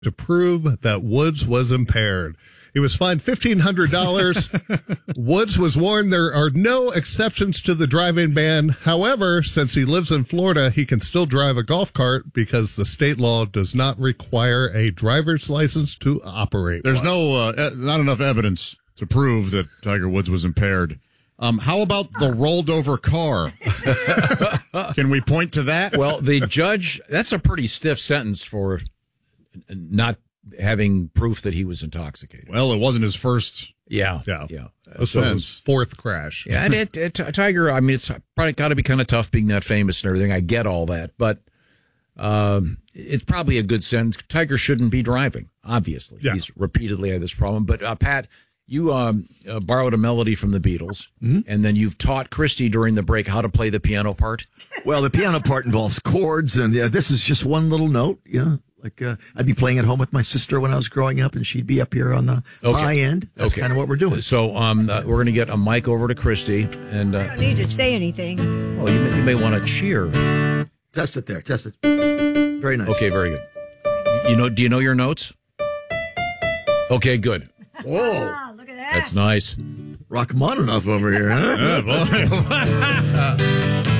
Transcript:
to prove that Woods was impaired. He was fined $1,500. Woods was warned there are no exceptions to the driving ban. However, since he lives in Florida, he can still drive a golf cart because the state law does not require a driver's license to operate. There's not enough evidence to prove that Tiger Woods was impaired. How about the rolled over car? Can we point to that? Well, the judge, that's a pretty stiff sentence for not having proof that he was intoxicated. Well, it wasn't his first. Yeah. This was his fourth crash. Yeah, and Tiger, I mean, it's probably got to be kind of tough being that famous and everything. I get all that, but it's probably a good sentence. Tiger shouldn't be driving, obviously. Yeah. He's repeatedly had this problem. But, Pat, you borrowed a melody from the Beatles, and then you've taught Christy during the break how to play the piano part. Well, the piano part involves chords, and this is just one little note, Like I'd be playing at home with my sister when I was growing up, and she'd be up here on the high end. That's kind of what we're doing. So we're going to get a mic over to Christy, and I don't need to say anything. Oh, you may want to cheer. Test it there. Test it. Very nice. Okay, very good. Do you know your notes? Okay, good. Whoa, Look at that. That's nice. Rachmaninoff over here, huh?